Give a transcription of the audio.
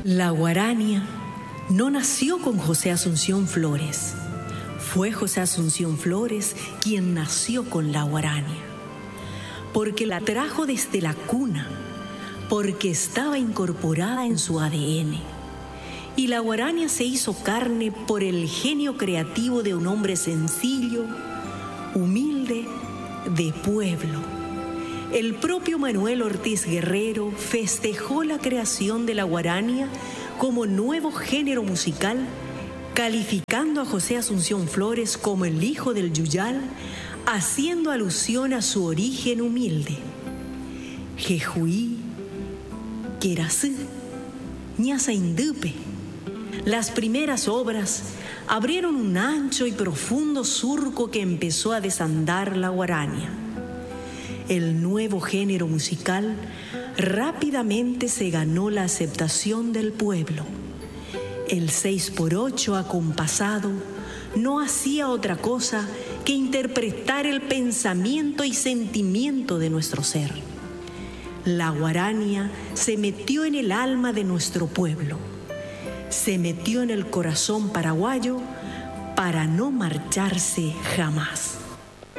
La guarania no nació con José Asunción Flores. Fue José Asunción Flores quien nació con la guarania, porque la trajo desde la cuna, porque estaba incorporada en su ADN. Y la guarania se hizo carne por el genio creativo de un hombre sencillo, humilde, de pueblo. El propio Manuel Ortiz Guerrero festejó la creación de la guarania como nuevo género musical, calificando a José Asunción Flores como el hijo del Yuyal, haciendo alusión a su origen humilde. Jejuí, Querasí, Ñasaindupe. Las primeras obras abrieron un ancho y profundo surco que empezó a desandar la guarania. El nuevo género musical rápidamente se ganó la aceptación del pueblo. El 6x8 acompasado no hacía otra cosa que interpretar el pensamiento y sentimiento de nuestro ser. La guarania se metió en el alma de nuestro pueblo, se metió en el corazón paraguayo para no marcharse jamás.